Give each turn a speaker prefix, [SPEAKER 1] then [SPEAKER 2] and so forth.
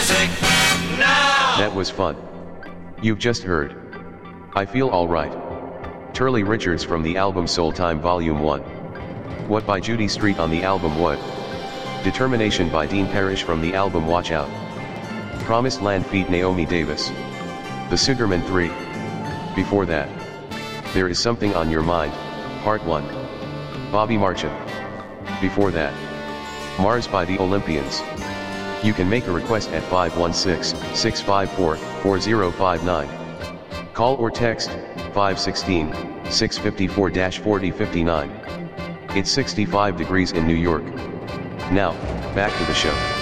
[SPEAKER 1] music now.
[SPEAKER 2] That was fun. You've just heard I Feel Alright. Turley Richards from the album Soul Time Volume 1. What by Judy Street on the album What? Determination by Dean Parrish from the album Watch Out. Promised Land feat Naomi Davis. The Sugarman 3. Before that, There Is Something on Your Mind, Part 1. Bobby Marchand. Before that, Mars by the Olympians. You can make a request at 516-654-4059. Call or text 516-654-4059. It's 65 degrees in New York. Now, back to the show.